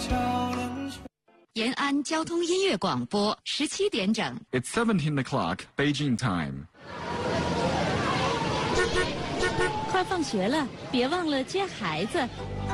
延安交通音乐广播17点整。 It's 17 o'clock, Beijing time. 快放学了，别忘了接孩子。